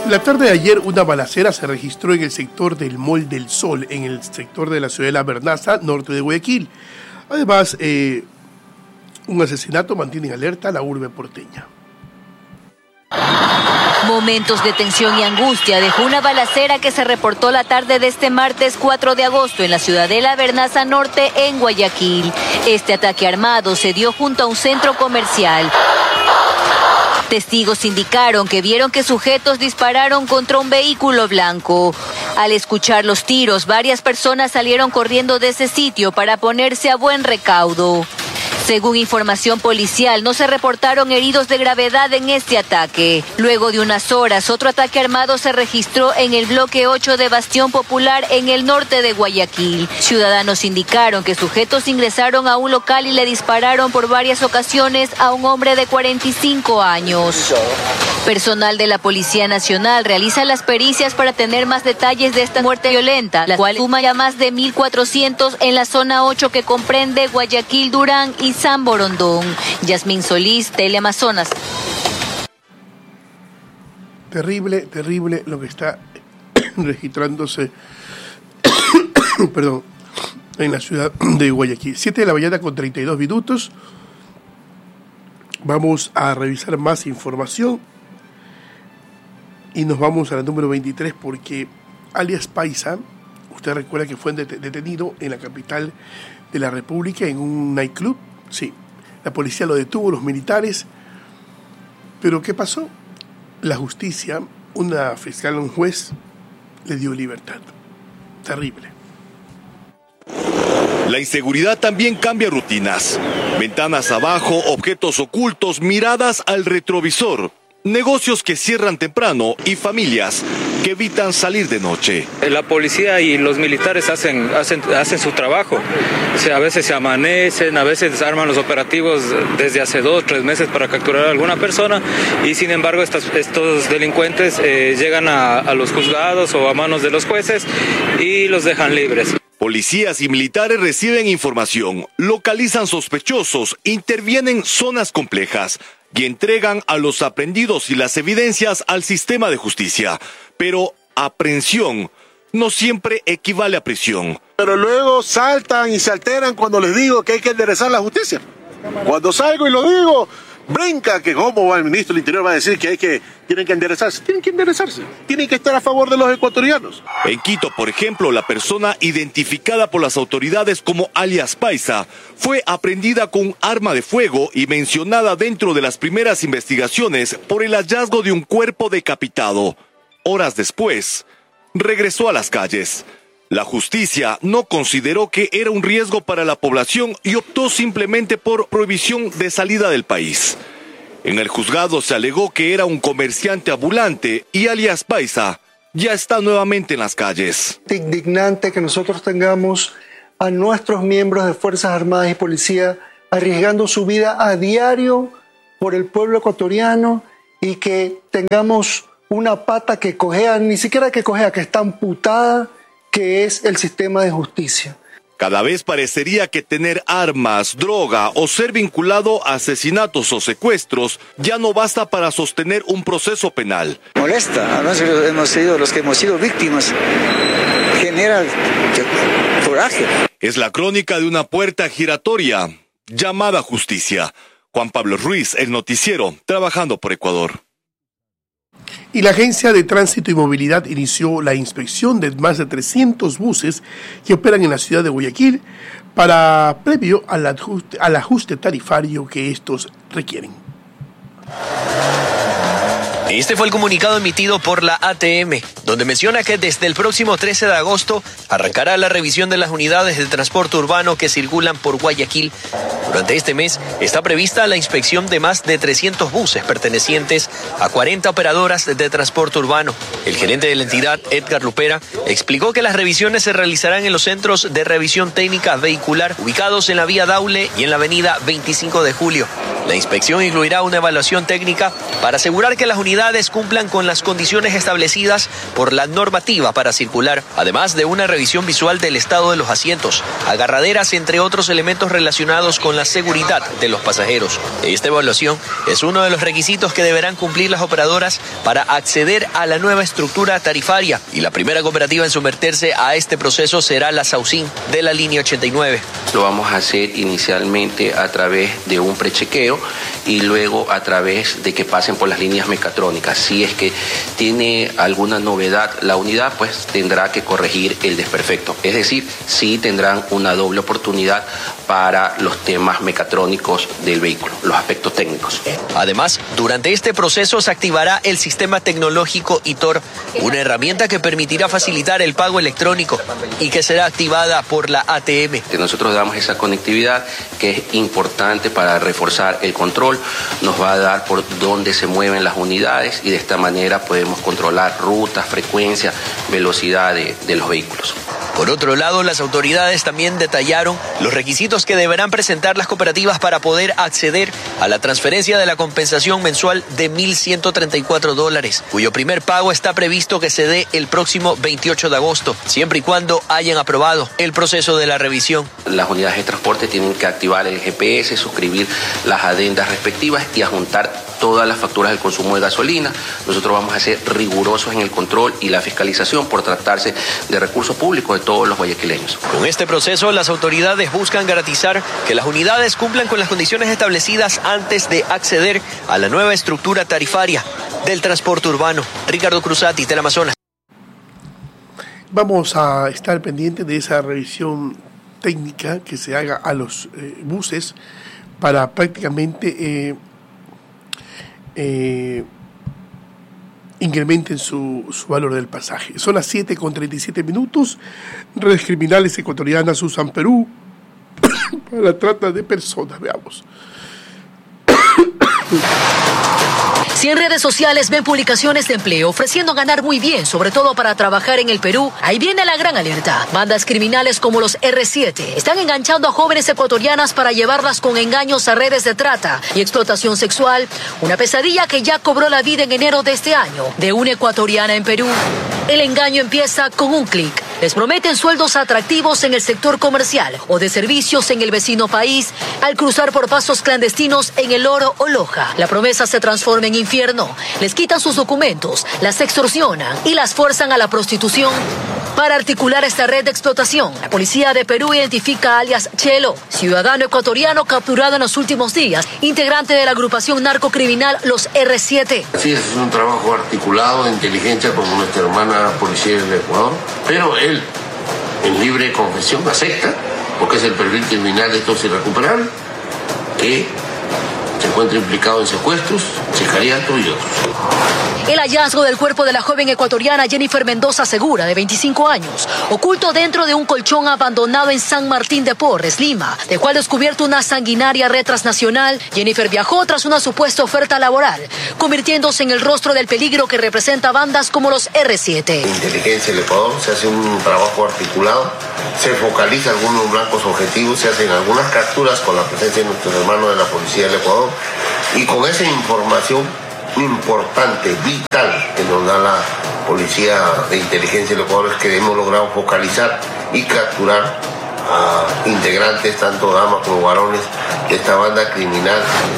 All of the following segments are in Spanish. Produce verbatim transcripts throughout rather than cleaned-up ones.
La tarde de ayer, una balacera se registró en el sector del Mall del Sol, en el sector de la ciudad de La Vernaza, norte de Guayaquil. Además, eh, un asesinato mantiene en alerta a la urbe porteña. Momentos de tensión y angustia dejó una balacera que se reportó la tarde de este martes cuatro de agosto en la ciudad de La Vernaza Norte, en Guayaquil. Este ataque armado se dio junto a un centro comercial. Testigos indicaron que vieron que sujetos dispararon contra un vehículo blanco. Al escuchar los tiros, varias personas salieron corriendo de ese sitio para ponerse a buen recaudo. Según información policial, no se reportaron heridos de gravedad en este ataque. Luego de unas horas, otro ataque armado se registró en el bloque ocho de Bastión Popular, en el norte de Guayaquil. Ciudadanos indicaron que sujetos ingresaron a un local y le dispararon por varias ocasiones a un hombre de cuarenta y cinco años. Personal de la Policía Nacional realiza las pericias para tener más detalles de esta muerte violenta, la cual suma ya más de mil cuatrocientos en la zona ocho, que comprende Guayaquil, Durán y San Borondón. Yasmín Solís, Teleamazonas. Terrible, terrible lo que está registrándose perdón, en la ciudad de Guayaquil. siete de la mañana con treinta y dos minutos. Vamos a revisar más información y nos vamos a la número veintitrés, porque alias Paisa, usted recuerda que fue detenido en la capital de la República en un nightclub. Sí, la policía lo detuvo, los militares. Pero ¿qué pasó? La justicia, una fiscal, un juez, le dio libertad. Terrible. La inseguridad también cambia rutinas. Ventanas abajo, objetos ocultos, miradas al retrovisor. Negocios que cierran temprano y familias que evitan salir de noche. La policía y los militares hacen, hacen, hacen su trabajo. O sea, a veces se amanecen, a veces arman los operativos desde hace dos, tres meses para capturar a alguna persona, y sin embargo estas, estos delincuentes eh, llegan a, a los juzgados o a manos de los jueces y los dejan libres. Policías y militares reciben información, localizan sospechosos, intervienen zonas complejas y entregan a los aprehendidos y las evidencias al sistema de justicia. Pero aprehensión no siempre equivale a prisión. Pero luego saltan y se alteran cuando les digo que hay que enderezar la justicia. Cuando salgo y lo digo, brinca que cómo va el ministro del Interior va a decir que hay que tienen que enderezarse. Tienen que enderezarse. Tienen que estar a favor de los ecuatorianos. En Quito, por ejemplo, la persona identificada por las autoridades como alias Paisa fue aprehendida con arma de fuego y mencionada dentro de las primeras investigaciones por el hallazgo de un cuerpo decapitado. Horas después, regresó a las calles. La justicia no consideró que era un riesgo para la población y optó simplemente por prohibición de salida del país. En el juzgado se alegó que era un comerciante ambulante y alias Paisa ya está nuevamente en las calles. Es indignante que nosotros tengamos a nuestros miembros de Fuerzas Armadas y Policía arriesgando su vida a diario por el pueblo ecuatoriano, y que tengamos una pata que cojea, ni siquiera que cojea, que está amputada, que es el sistema de justicia. Cada vez parecería que tener armas, droga o ser vinculado a asesinatos o secuestros ya no basta para sostener un proceso penal. Molesta, además hemos sido los que hemos sido víctimas. Genera coraje. Es la crónica de una puerta giratoria llamada justicia. Juan Pablo Ruiz, El Noticiero, trabajando por Ecuador. Y la Agencia de Tránsito y Movilidad inició la inspección de más de trescientos buses que operan en la ciudad de Guayaquil para previo al ajuste, al ajuste tarifario que estos requieren. Este fue el comunicado emitido por la A T M, donde menciona que desde el próximo trece de agosto arrancará la revisión de las unidades de transporte urbano que circulan por Guayaquil. Durante este mes está prevista la inspección de más de trescientos buses pertenecientes a cuarenta operadoras de transporte urbano. El gerente de la entidad, Edgar Lupera, explicó que las revisiones se realizarán en los centros de revisión técnica vehicular ubicados en la vía Daule y en la avenida veinticinco de julio. La inspección incluirá una evaluación técnica para asegurar que las unidades cumplan con las condiciones establecidas por la normativa para circular, además de una revisión visual del estado de los asientos, agarraderas, entre otros elementos relacionados con la seguridad de los pasajeros. Esta evaluación es uno de los requisitos que deberán cumplir las operadoras para acceder a la nueva estructura tarifaria, y la primera cooperativa en someterse a este proceso será la Saucin de la línea ochenta y nueve. Lo vamos a hacer inicialmente a través de un prechequeo y luego a través de que pasen por las líneas mecatrónicas. Si es que tiene alguna novedad la unidad, pues tendrá que corregir el desperfecto. Es decir, sí tendrán una doble oportunidad para los temas mecatrónicos del vehículo, los aspectos técnicos. Además, durante este proceso se activará el sistema tecnológico I T O R, una herramienta que permitirá facilitar el pago electrónico y que será activada por la A T M. Nosotros damos esa conectividad que es importante para reforzar el control, nos va a dar por dónde se mueven las unidades y de esta manera podemos controlar rutas, frecuencia, velocidad de, de los vehículos. Por otro lado, las autoridades también detallaron los requisitos que deberán presentar las cooperativas para poder acceder a la transferencia de la compensación mensual de mil ciento treinta y cuatro dólares, cuyo primer pago está previsto que se dé el próximo veintiocho de agosto, siempre y cuando hayan aprobado el proceso de la revisión. Las unidades de transporte tienen que activar el G P S, suscribir las adendas respectivas y adjuntar todas las facturas del consumo de gasolina. Nosotros vamos a ser rigurosos en el control y la fiscalización por tratarse de recursos públicos de todos los guayaquileños. Con este proceso, las autoridades buscan garantizar que las unidades cumplan con las condiciones establecidas antes de acceder a la nueva estructura tarifaria del transporte urbano. Ricardo Cruzati, Teleamazonas. Vamos a estar pendientes de esa revisión técnica que se haga a los eh, buses para prácticamente eh, eh, incrementen su, su valor del pasaje. Son las siete con treinta y siete minutos. Redes criminales ecuatorianas usan Perú para la trata de personas. Veamos. Si en redes sociales ven publicaciones de empleo ofreciendo ganar muy bien, sobre todo para trabajar en el Perú, ahí viene la gran alerta. Bandas criminales como los erre siete están enganchando a jóvenes ecuatorianas para llevarlas con engaños a redes de trata y explotación sexual, una pesadilla que ya cobró la vida en enero de este año de una ecuatoriana en Perú. El engaño empieza con un clic. Les prometen sueldos atractivos en el sector comercial o de servicios en el vecino país al cruzar por pasos clandestinos en el Oro o Loja. La promesa se transforma en infierno. Les quitan sus documentos, las extorsionan y las fuerzan a la prostitución. Para articular esta red de explotación, la policía de Perú identifica a alias Chelo, ciudadano ecuatoriano capturado en los últimos días, integrante de la agrupación narcocriminal Los erre siete. Así es, es un trabajo articulado de inteligencia con nuestra hermana policía del Ecuador, pero él, en libre confesión, acepta, porque es el perfil criminal de estos irrecuperables, que se encuentra implicado en secuestros, sicariato y otros. El hallazgo del cuerpo de la joven ecuatoriana Jennifer Mendoza Segura, de veinticinco años, oculto dentro de un colchón abandonado en San Martín de Porres, Lima, dejó al descubierto una sanguinaria red transnacional. Jennifer viajó tras una supuesta oferta laboral, convirtiéndose en el rostro del peligro que representa bandas como los erre siete. Inteligencia del Ecuador, se hace un trabajo articulado, se focaliza algunos blancos objetivos, se hacen algunas capturas con la presencia de nuestros hermanos de la policía del Ecuador, y con esa información importante, vital, que nos da la policía de inteligencia del Ecuador, es que hemos logrado focalizar y capturar a integrantes, tanto damas como varones, de esta banda criminal.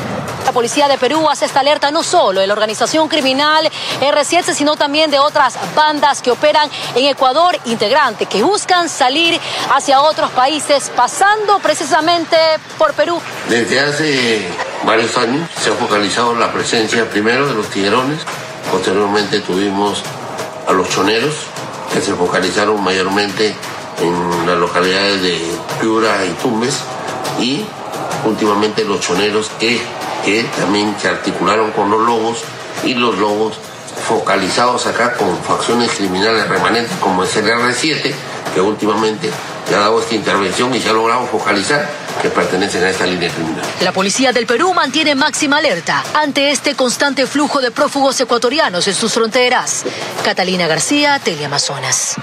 La policía de Perú hace esta alerta no solo de la organización criminal erre siete, sino también de otras bandas que operan en Ecuador, integrantes que buscan salir hacia otros países, pasando precisamente por Perú. Desde hace varios años se ha focalizado la presencia primero de los tiguerones, posteriormente tuvimos a los choneros, que se focalizaron mayormente en las localidades de Piura y Tumbes, y últimamente los choneros que que también se articularon con los lobos, y los lobos focalizados acá con facciones criminales remanentes como es el erre siete, que últimamente se ha dado esta intervención y se ha logrado focalizar, que pertenecen a esta línea criminal. La policía del Perú mantiene máxima alerta ante este constante flujo de prófugos ecuatorianos en sus fronteras. Catalina García, Teleamazonas.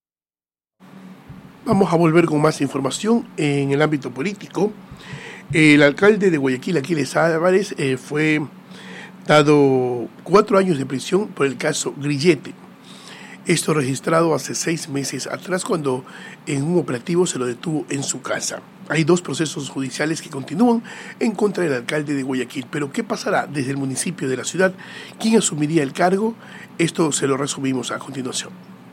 Vamos a volver con más información en el ámbito político. El alcalde de Guayaquil, Aquiles Álvarez, eh, fue dado cuatro años de prisión por el caso Grillete. Esto registrado hace seis meses atrás cuando en un operativo se lo detuvo en su casa. Hay dos procesos judiciales que continúan en contra del alcalde de Guayaquil. Pero ¿qué pasará desde el municipio de la ciudad? ¿Quién asumiría el cargo? Esto se lo resumimos a continuación.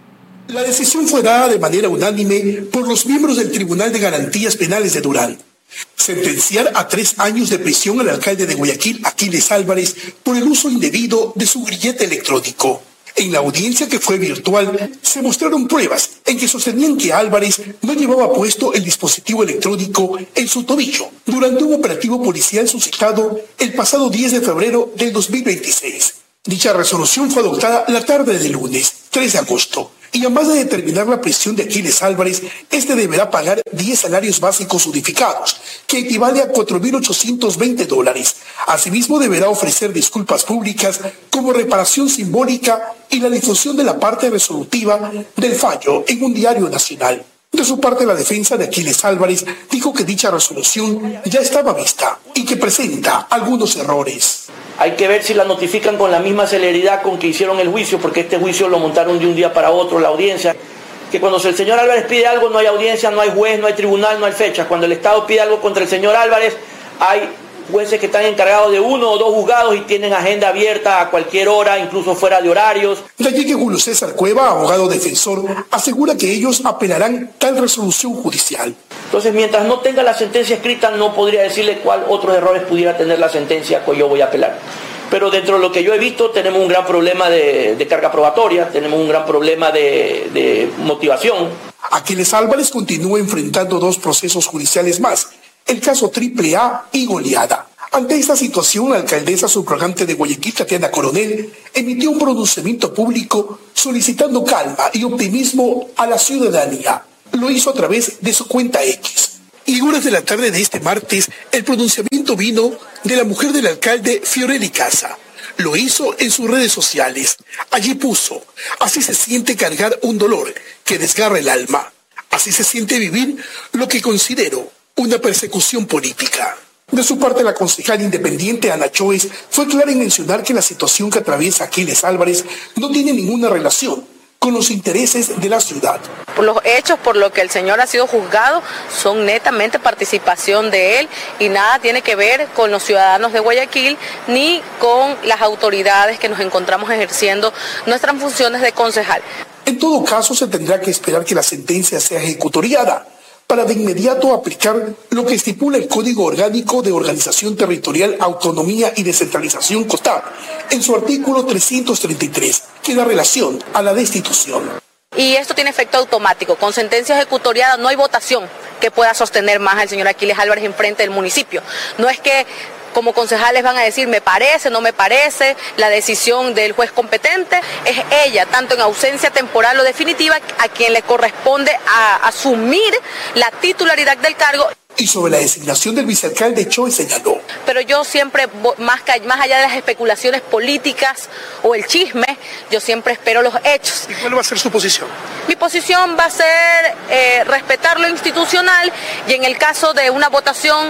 La decisión fue dada de manera unánime por los miembros del Tribunal de Garantías Penales de Durán. Sentenciar a tres años de prisión al alcalde de Guayaquil, Aquiles Álvarez, por el uso indebido de su grillete electrónico. En la audiencia, que fue virtual, se mostraron pruebas en que sostenían que Álvarez no llevaba puesto el dispositivo electrónico en su tobillo durante un operativo policial suscitado el pasado diez de febrero del dos mil veintiséis. Dicha resolución fue adoptada la tarde del lunes, tres de agosto. Y además de determinar la prisión de Aquiles Álvarez, este deberá pagar diez salarios básicos unificados, que equivale a cuatro mil ochocientos veinte dólares. Asimismo, deberá ofrecer disculpas públicas como reparación simbólica y la difusión de la parte resolutiva del fallo en un diario nacional. De su parte, la defensa de Aquiles Álvarez dijo que dicha resolución ya estaba vista y que presenta algunos errores. Hay que ver si la notifican con la misma celeridad con que hicieron el juicio, porque este juicio lo montaron de un día para otro, la audiencia. Que cuando el señor Álvarez pide algo no hay audiencia, no hay juez, no hay tribunal, no hay fecha. Cuando el Estado pide algo contra el señor Álvarez, hay jueces que están encargados de uno o dos juzgados y tienen agenda abierta a cualquier hora, incluso fuera de horarios. De allí que Julio César Cueva, abogado defensor, asegura que ellos apelarán tal resolución judicial. Entonces, mientras no tenga la sentencia escrita, no podría decirle cuál otros errores pudiera tener la sentencia que yo voy a apelar. Pero dentro de lo que yo he visto, tenemos un gran problema de, de carga probatoria, tenemos un gran problema de, de motivación. Aquiles Álvarez continúa enfrentando dos procesos judiciales más, el caso Triple A y Goleada. Ante esta situación, la alcaldesa subrogante de Guayaquil, Tatiana Coronel, emitió un pronunciamiento público solicitando calma y optimismo a la ciudadanía. Lo hizo a través de su cuenta X. Y horas de la tarde de este martes, el pronunciamiento vino de la mujer del alcalde, Fiorelli Casa. Lo hizo en sus redes sociales. Allí puso: así se siente cargar un dolor que desgarra el alma. Así se siente vivir lo que considero una persecución política. De su parte, la concejal independiente Ana Choes fue clara en mencionar que la situación que atraviesa Aquiles Álvarez no tiene ninguna relación con los intereses de la ciudad. Los hechos por los que el señor ha sido juzgado son netamente participación de él y nada tiene que ver con los ciudadanos de Guayaquil ni con las autoridades que nos encontramos ejerciendo nuestras funciones de concejal. En todo caso, se tendrá que esperar que la sentencia sea ejecutoriada para de inmediato aplicar lo que estipula el Código Orgánico de Organización Territorial, Autonomía y Descentralización, COTAD, en su artículo trescientos treinta y tres, que da relación a la destitución. Y esto tiene efecto automático. Con sentencia ejecutoriada no hay votación que pueda sostener más al señor Aquiles Álvarez en frente del municipio. No es que como concejales van a decir me parece, no me parece, la decisión del juez competente. Es ella, tanto en ausencia temporal o definitiva, a quien le corresponde a asumir la titularidad del cargo. Y sobre la designación del vicealcalde, Choes señaló: pero yo siempre, más, más allá de las especulaciones políticas o el chisme, yo siempre espero los hechos. ¿Y cuál va a ser su posición? Mi posición va a ser eh, respetar lo institucional y en el caso de una votación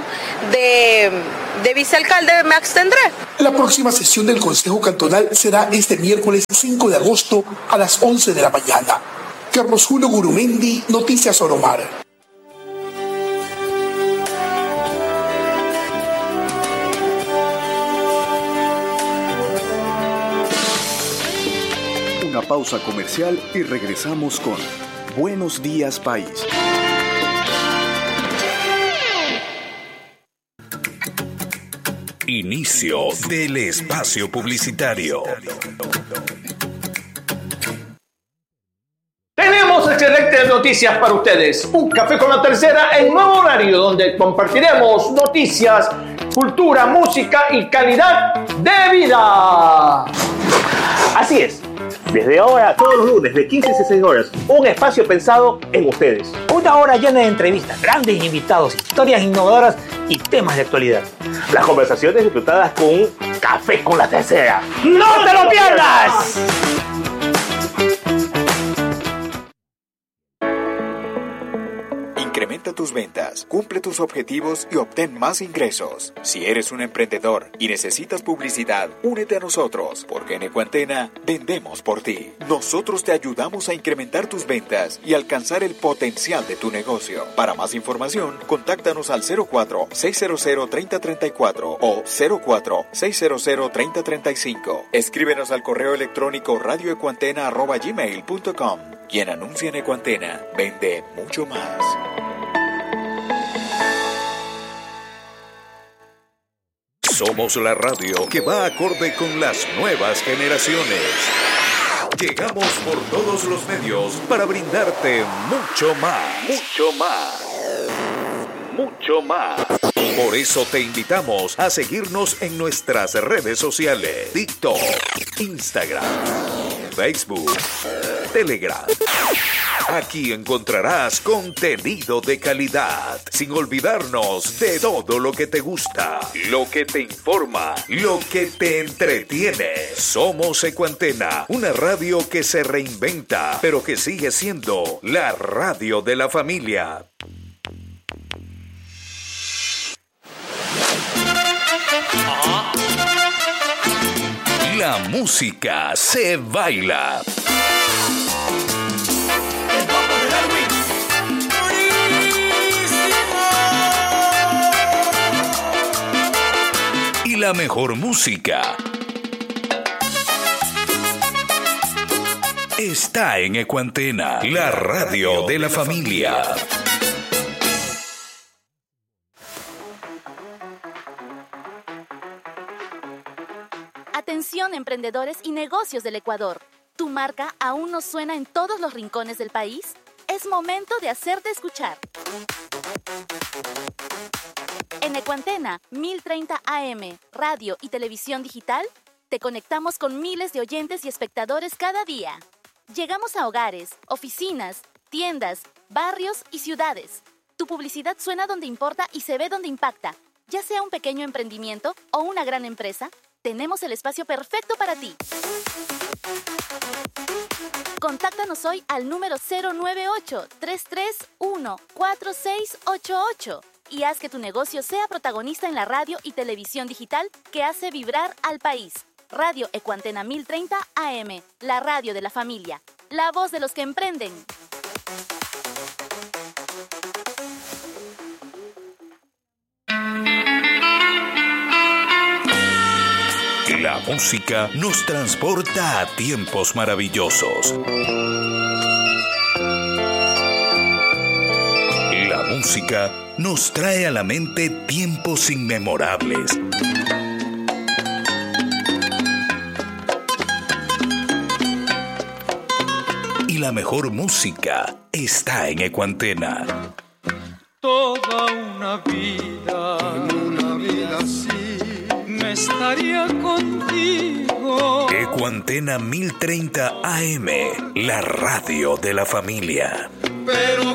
de, de vicealcalde me abstendré. La próxima sesión del Consejo Cantonal será este miércoles cinco de agosto a las once de la mañana. Carlos Julio Gurumendi, Noticias Oromar. Una pausa comercial y regresamos con Buenos Días País. Inicio del espacio publicitario. Tenemos excelentes noticias para ustedes. Un café con la tercera en nuevo horario donde compartiremos noticias, cultura, música y calidad de vida. Así es. Desde ahora, todos los lunes, de quince a dieciséis horas, un espacio pensado en ustedes. Una hora llena de entrevistas, grandes invitados, historias innovadoras y temas de actualidad. Las conversaciones disfrutadas con un café con la tercera. ¡No te lo pierdas! Incrementa Incrementa tus ventas, cumple tus objetivos y obtén más ingresos. Si eres un emprendedor y necesitas publicidad, únete a nosotros, porque en Ecuantena vendemos por ti. Nosotros te ayudamos a incrementar tus ventas y alcanzar el potencial de tu negocio. Para más información, contáctanos al cero cuatro, seis cero cero, tres cero tres cuatro o cero cuatro, seis cero cero, tres cero tres cinco. Escríbenos al correo electrónico radioecuantena arroba gmail punto com. Quien anuncia en Ecuantena vende mucho más. Somos la radio que va acorde con las nuevas generaciones. Llegamos por todos los medios para brindarte mucho más. Mucho más. Mucho más. Por eso te invitamos a seguirnos en nuestras redes sociales: TikTok, Instagram, Facebook, Telegram. Aquí encontrarás contenido de calidad, sin olvidarnos de todo lo que te gusta, lo que te informa, lo que te entretiene. Somos Ecuantena, una radio que se reinventa, pero que sigue siendo la radio de la familia. La música se baila. Y la mejor música está en Ecuantena, la radio de la familia. Atención, emprendedores y negocios del Ecuador. ¿Tu marca aún no suena en todos los rincones del país? Es momento de hacerte escuchar. En Ecuantena mil treinta A M, radio y televisión digital, te conectamos con miles de oyentes y espectadores cada día. Llegamos a hogares, oficinas, tiendas, barrios y ciudades. Tu publicidad suena donde importa y se ve donde impacta. Ya sea un pequeño emprendimiento o una gran empresa, tenemos el espacio perfecto para ti. Contáctanos hoy al número cero nueve ocho, tres tres uno, cuatro seis ocho ocho y haz que tu negocio sea protagonista en la radio y televisión digital que hace vibrar al país. Radio Ecuantena mil treinta A M, la radio de la familia, la voz de los que emprenden. La música nos transporta a tiempos maravillosos. La música nos trae a la mente tiempos inmemorables. Y la mejor música está en Ecuantena. Toda una vida, en una vida así, me estaría contigo. Ecuantena mil treinta A M, la radio de la familia. Pero